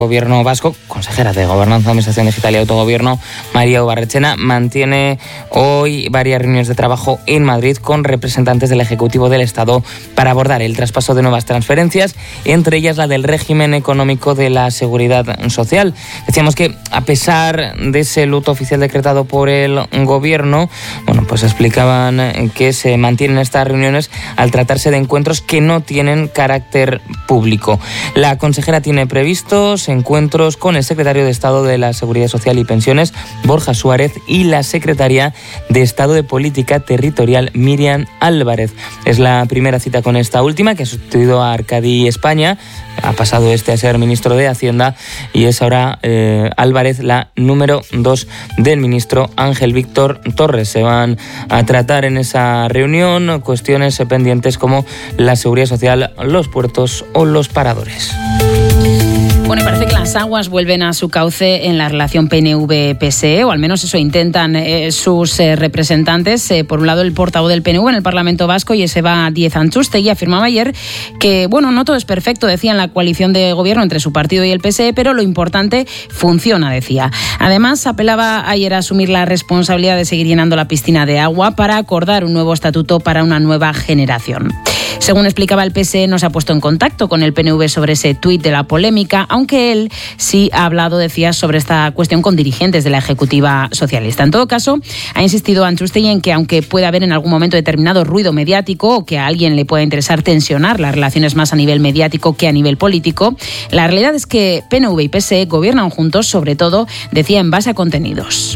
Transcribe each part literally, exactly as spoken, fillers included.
Gobierno vasco, consejera de Gobernanza, Administración Digital y Autogobierno, María Ubarretxena, mantiene hoy varias reuniones de trabajo en Madrid con representantes del Ejecutivo del Estado para abordar el traspaso de nuevas transferencias, entre ellas la del régimen económico de la Seguridad Social. Decíamos que a pesar de ese luto oficial decretado por el Gobierno, bueno, pues explicaban que se mantienen estas reuniones al tratarse de encuentros que no tienen carácter público. La consejera tiene previstos encuentros con el secretario de Estado de la Seguridad Social y Pensiones, Borja Suárez, y la secretaria de Estado de Política Territorial, Miriam Álvarez. Es la primera cita con esta última, que ha sustituido a Arcadi España. Ha pasado este a ser ministro de Hacienda y es ahora eh, Álvarez la número dos del ministro Ángel Víctor Torres. Se van a tratar en esa reunión cuestiones pendientes como la seguridad social, los puertos o los paradores. Bueno, y parece que las aguas vuelven a su cauce en la relación P N V P S E, o al menos eso intentan eh, sus eh, representantes. Eh, por un lado, el portavoz del P N V en el Parlamento Vasco, Joseba Díez Antxustegui, afirmaba ayer que, bueno, no todo es perfecto, decía, en la coalición de gobierno entre su partido y el P S E, pero lo importante funciona, decía. Además, apelaba ayer a asumir la responsabilidad de seguir llenando la piscina de agua para acordar un nuevo estatuto para una nueva generación. Según explicaba, el P S E no se ha puesto en contacto con el P N V sobre ese tuit de la polémica, aunque él sí ha hablado, decía, sobre esta cuestión con dirigentes de la Ejecutiva Socialista. En todo caso, ha insistido Antxustegui en que, aunque pueda haber en algún momento determinado ruido mediático o que a alguien le pueda interesar tensionar las relaciones más a nivel mediático que a nivel político, la realidad es que P N V y P S E gobiernan juntos, sobre todo, decía, en base a contenidos.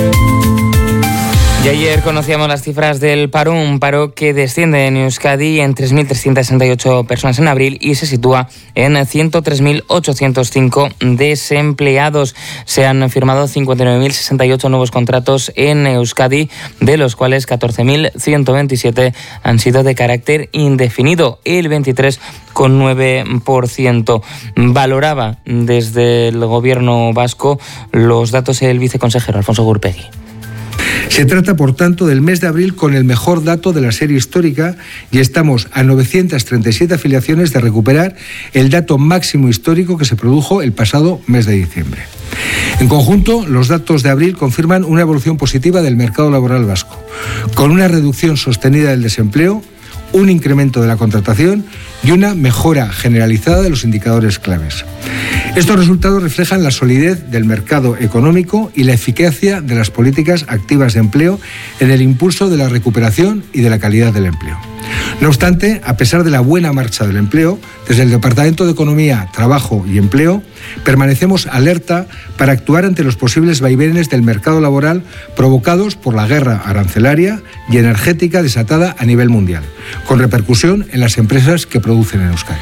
Y ayer conocíamos las cifras del paro, un paro que desciende en Euskadi en tres mil trescientas sesenta y ocho personas en abril y se sitúa en ciento tres mil ochocientos cinco desempleados. Se han firmado cincuenta y nueve mil sesenta y ocho nuevos contratos en Euskadi, de los cuales catorce mil ciento veintisiete han sido de carácter indefinido, el veintitrés coma nueve por ciento. Valoraba desde el Gobierno vasco los datos el viceconsejero Alfonso Gurpegui. Se trata, por tanto, del mes de abril con el mejor dato de la serie histórica y estamos a novecientas treinta y siete afiliaciones de recuperar el dato máximo histórico que se produjo el pasado mes de diciembre. En conjunto, los datos de abril confirman una evolución positiva del mercado laboral vasco, con una reducción sostenida del desempleo, un incremento de la contratación y una mejora generalizada de los indicadores claves. Estos resultados reflejan la solidez del mercado económico y la eficacia de las políticas activas de empleo en el impulso de la recuperación y de la calidad del empleo. No obstante, a pesar de la buena marcha del empleo, desde el Departamento de Economía, Trabajo y Empleo, permanecemos alerta para actuar ante los posibles vaivenes del mercado laboral provocados por la guerra arancelaria y energética desatada a nivel mundial, con repercusión en las empresas que producen en Euskadi.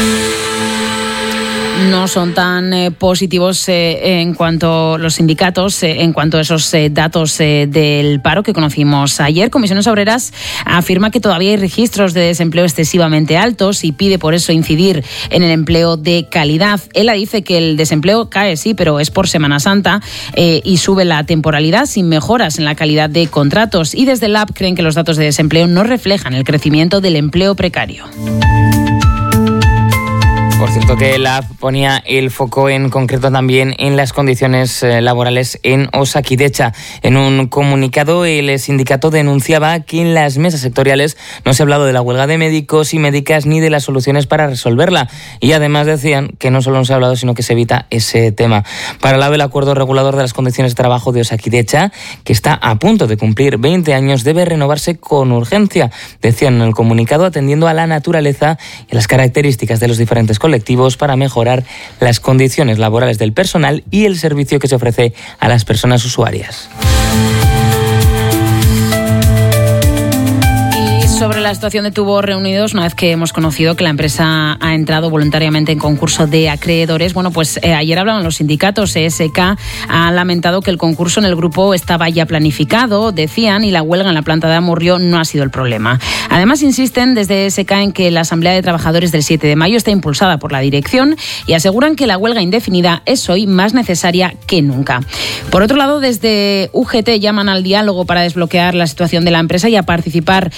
No son tan eh, positivos eh, en cuanto a los sindicatos, eh, en cuanto a esos eh, datos eh, del paro que conocimos ayer. Comisiones Obreras afirma que todavía hay registros de desempleo excesivamente altos y pide por eso incidir en el empleo de calidad. Ella dice que el desempleo cae, sí, pero es por Semana Santa eh, y sube la temporalidad sin mejoras en la calidad de contratos. Y desde el Lab creen que los datos de desempleo no reflejan el crecimiento del empleo precario. Por cierto, que la ponía el foco en concreto también en las condiciones laborales en Osakidecha. En un comunicado, el sindicato denunciaba que en las mesas sectoriales no se ha hablado de la huelga de médicos y médicas ni de las soluciones para resolverla. Y además decían que no solo no se ha hablado, sino que se evita ese tema. Para el lado del acuerdo regulador de las condiciones de trabajo de Osakidecha, que está a punto de cumplir veinte años, debe renovarse con urgencia, decían en el comunicado, atendiendo a la naturaleza y a las características de los diferentes colectivos para mejorar las condiciones laborales del personal y el servicio que se ofrece a las personas usuarias. Sobre la situación de Tubos Reunidos, una vez que hemos conocido que la empresa ha entrado voluntariamente en concurso de acreedores, bueno, pues eh, ayer hablaban los sindicatos. E S K ha lamentado que el concurso en el grupo estaba ya planificado, decían, y la huelga en la planta de Amurrio no ha sido el problema. Además, insisten desde E S K en que la Asamblea de Trabajadores del siete de mayo está impulsada por la dirección y aseguran que la huelga indefinida es hoy más necesaria que nunca. Por otro lado, desde U G T llaman al diálogo para desbloquear la situación de la empresa y a participar en esa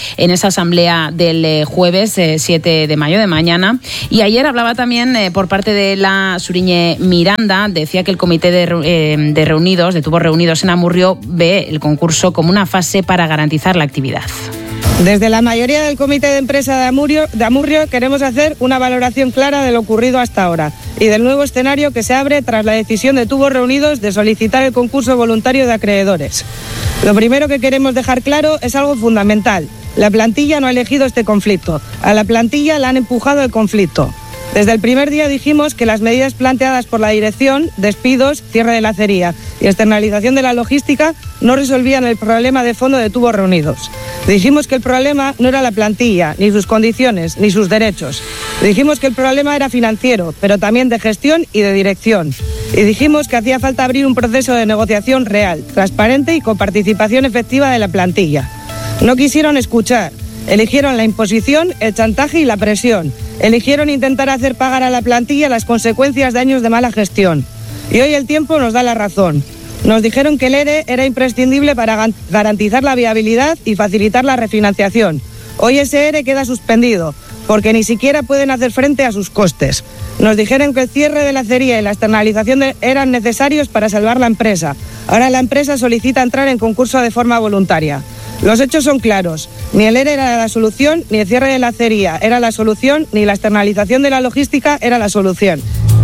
esta asamblea del eh, jueves eh, siete de mayo, de mañana. Y ayer hablaba también eh, por parte de la Suriñe Miranda, decía que el comité de, eh, de reunidos, de tubos reunidos en Amurrio, ve el concurso como una fase para garantizar la actividad. Desde la mayoría del comité de empresa de Amurrio, de Amurrio queremos hacer una valoración clara de lo ocurrido hasta ahora y del nuevo escenario que se abre tras la decisión de Tubos Reunidos de solicitar el concurso voluntario de acreedores. Lo primero que queremos dejar claro es algo fundamental. La plantilla no ha elegido este conflicto. A la plantilla la han empujado el conflicto. Desde el primer día dijimos que las medidas planteadas por la dirección, despidos, cierre de la acería y externalización de la logística, no resolvían el problema de fondo de Tubos Reunidos. Dijimos que el problema no era la plantilla, ni sus condiciones, ni sus derechos. Dijimos que el problema era financiero, pero también de gestión y de dirección. Y dijimos que hacía falta abrir un proceso de negociación real, transparente y con participación efectiva de la plantilla. No quisieron escuchar. Eligieron la imposición, el chantaje y la presión. Eligieron intentar hacer pagar a la plantilla las consecuencias de años de mala gestión. Y hoy el tiempo nos da la razón. Nos dijeron que el E R E era imprescindible para garantizar la viabilidad y facilitar la refinanciación. Hoy ese E R E queda suspendido, porque ni siquiera pueden hacer frente a sus costes. Nos dijeron que el cierre de la acería y la externalización de, eran necesarios para salvar la empresa. Ahora la empresa solicita entrar en concurso de forma voluntaria. Los hechos son claros. Ni el E R E era la solución, ni el cierre de la acería era la solución, ni la externalización de la logística era la solución.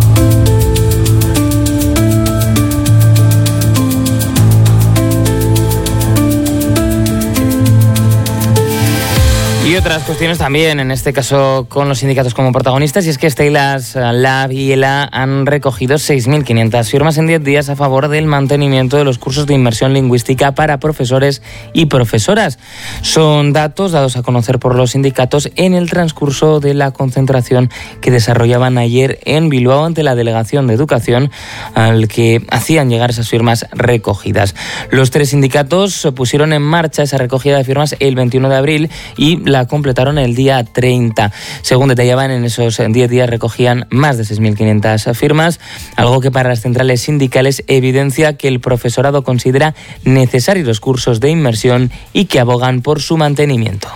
Y otras cuestiones también, en este caso con los sindicatos como protagonistas, y es que Steilas Lab y ELA han recogido seis mil quinientas firmas en diez días a favor del mantenimiento de los cursos de inmersión lingüística para profesores y profesoras. Son datos dados a conocer por los sindicatos en el transcurso de la concentración que desarrollaban ayer en Bilbao ante la Delegación de Educación, al que hacían llegar esas firmas recogidas. Los tres sindicatos pusieron en marcha esa recogida de firmas el veintiuno de abril y la completaron el día treinta. Según detallaban, en esos diez días recogían más de seis mil quinientas firmas, algo que para las centrales sindicales evidencia que el profesorado considera necesarios los cursos de inmersión y que abogan por su mantenimiento.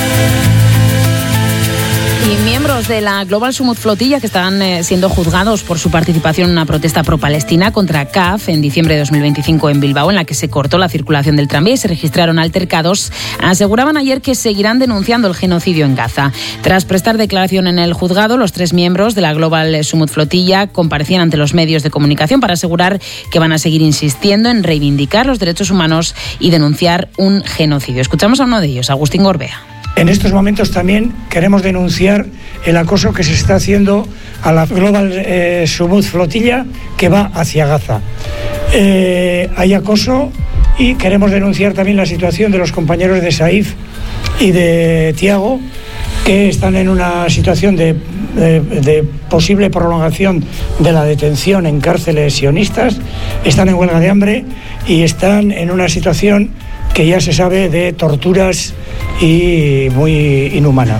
Y miembros de la Global Sumut Flotilla que están eh, siendo juzgados por su participación en una protesta pro-palestina contra C A F en diciembre de dos mil veinticinco en Bilbao, en la que se cortó la circulación del tranvía y se registraron altercados, aseguraban ayer que seguirán denunciando el genocidio en Gaza. Tras prestar declaración en el juzgado, los tres miembros de la Global Sumut Flotilla comparecían ante los medios de comunicación para asegurar que van a seguir insistiendo en reivindicar los derechos humanos y denunciar un genocidio. Escuchamos a uno de ellos, Agustín Gorbea. En estos momentos también queremos denunciar el acoso que se está haciendo a la Global eh, Sumut Flotilla que va hacia Gaza. Eh, hay acoso y queremos denunciar también la situación de los compañeros de Saif y de Tiago, que están en una situación de, de, de posible prolongación de la detención en cárceles sionistas, están en huelga de hambre y están en una situación que ya se sabe de torturas y muy inhumana.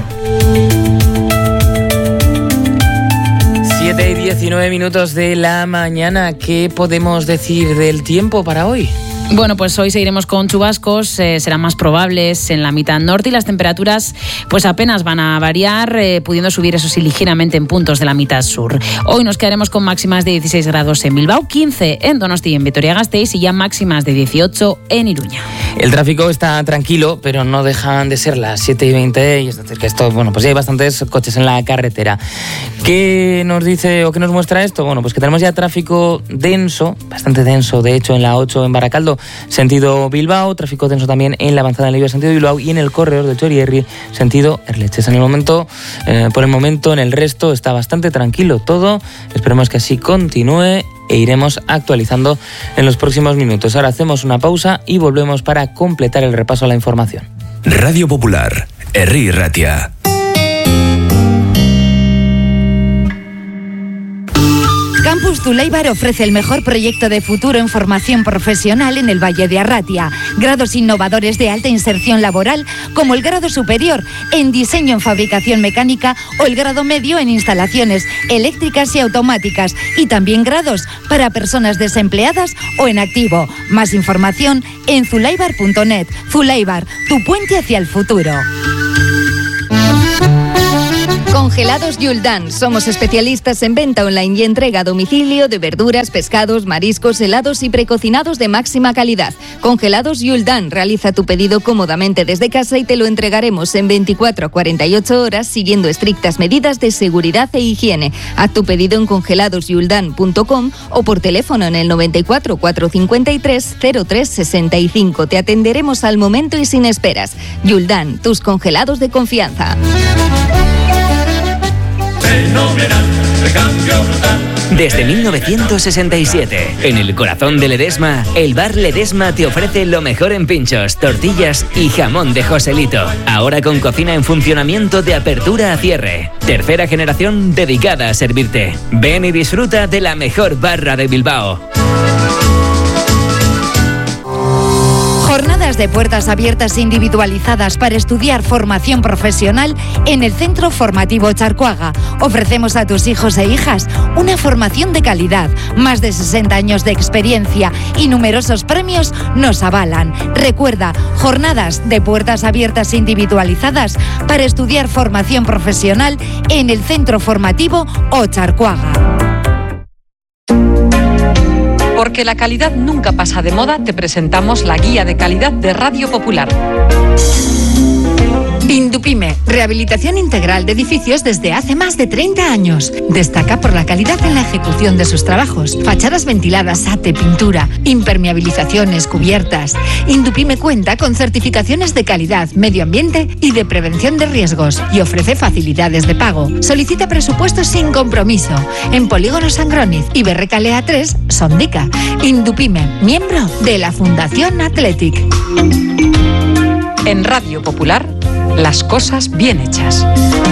siete y diecinueve minutos de la mañana. ¿Qué podemos decir del tiempo para hoy? Bueno, pues hoy seguiremos con chubascos, eh, serán más probables en la mitad norte y las temperaturas pues apenas van a variar, eh, pudiendo subir eso sí ligeramente en puntos de la mitad sur. Hoy nos quedaremos con máximas de dieciséis grados en Bilbao, quince en Donosti y en Vitoria-Gasteiz y ya máximas de dieciocho en Iruña. El tráfico está tranquilo, pero no dejan de ser las siete y veinte, y es decir que esto, bueno, pues ya hay bastantes coches en la carretera. ¿Qué nos dice o qué nos muestra esto? Bueno, pues que tenemos ya tráfico denso, bastante denso, de hecho en la ocho en Baracaldo, sentido Bilbao, tráfico denso también en la avanzada en Leioa, sentido Bilbao, y en el corredor de Txorierri, sentido Erleches. En el momento, eh, por el momento, en el resto está bastante tranquilo todo. Esperemos que así continúe e iremos actualizando en los próximos minutos. Ahora hacemos una pausa y volvemos para completar el repaso a la información. Radio Popular, Herri Ratia. Campus Zulaibar ofrece el mejor proyecto de futuro en formación profesional en el Valle de Arratia. Grados innovadores de alta inserción laboral, como el grado superior en diseño en fabricación mecánica o el grado medio en instalaciones eléctricas y automáticas, y también grados para personas desempleadas o en activo. Más información en zulaibar punto net. Zulaibar, tu puente hacia el futuro. Congelados Yuldan. Somos especialistas en venta online y entrega a domicilio de verduras, pescados, mariscos, helados y precocinados de máxima calidad. Congelados Yuldan. Realiza tu pedido cómodamente desde casa y te lo entregaremos en veinticuatro a cuarenta y ocho horas siguiendo estrictas medidas de seguridad e higiene. Haz tu pedido en congelados yuldan punto com o por teléfono en el noventa y cuatro, cuatrocientos cincuenta y tres, cero tres sesenta y cinco. Te atenderemos al momento y sin esperas. Yuldan, tus congelados de confianza. Desde mil novecientos sesenta y siete, en el corazón de Ledesma, el bar Ledesma te ofrece lo mejor en pinchos, tortillas y jamón de Joselito. Ahora con cocina en funcionamiento de apertura a cierre. Tercera generación dedicada a servirte. Ven y disfruta de la mejor barra de Bilbao. Jornadas de puertas abiertas individualizadas para estudiar formación profesional en el Centro Formativo Charcoaga. Ofrecemos a tus hijos e hijas una formación de calidad. Más de sesenta años de experiencia y numerosos premios nos avalan. Recuerda, jornadas de puertas abiertas individualizadas para estudiar formación profesional en el Centro Formativo Ocharcoaga. Porque la calidad nunca pasa de moda, te presentamos la guía de calidad de Radio Popular. Indupime, rehabilitación integral de edificios desde hace más de treinta años. Destaca por la calidad en la ejecución de sus trabajos. Fachadas ventiladas, ate, pintura, impermeabilizaciones, cubiertas. Indupime cuenta con certificaciones de calidad, medio ambiente y de prevención de riesgos y ofrece facilidades de pago. Solicita presupuestos sin compromiso en Polígono Sangroniz y Berrecalea tres, Sondica. Indupime, miembro de la Fundación Athletic. En Radio Popular, las cosas bien hechas.